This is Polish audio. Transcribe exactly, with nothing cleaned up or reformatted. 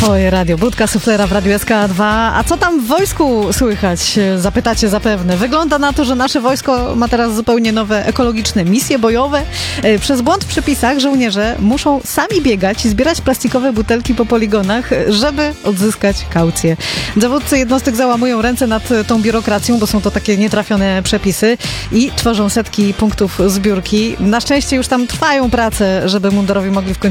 Twoje radio. Budka suflera w Radiu S K dwa. A co tam w wojsku słychać? Zapytacie zapewne. Wygląda na to, że nasze wojsko ma teraz zupełnie nowe ekologiczne misje bojowe. Przez błąd w przepisach żołnierze muszą sami biegać i zbierać plastikowe butelki po poligonach, żeby odzyskać kaucję. Dowódcy jednostek załamują ręce nad tą biurokracją, bo są to takie nietrafione przepisy i tworzą setki punktów zbiórki. Na szczęście już tam trwają prace, żeby mundurowi mogli w końcu